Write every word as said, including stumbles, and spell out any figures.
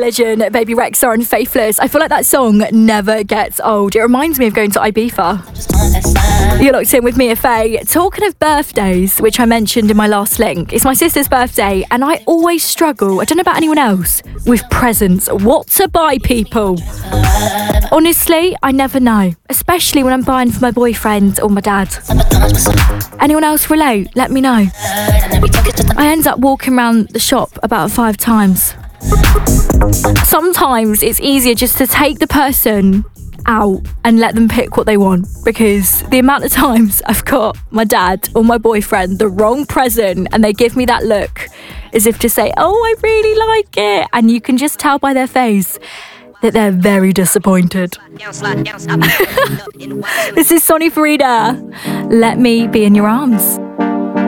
Religion, Baby Rexha and Faithless. I feel like that song never gets old. It reminds me of going to Ibiza. You're locked in with Mia Faye. Talking of birthdays, which I mentioned in my last link, it's my sister's birthday and I always struggle, I don't know about anyone else, with presents. What to buy people? Honestly, I never know, especially when I'm buying for my boyfriend or my dad. Anyone else relate? Let me know. I end up walking around the shop about five times. Sometimes it's easier just to take the person out and let them pick what they want, because the amount of times I've got my dad or my boyfriend the wrong present and they give me that look as if to say, oh, I really like it, and you can just tell by their face that they're very disappointed. This is Sonny Farida. Let me be in your arms.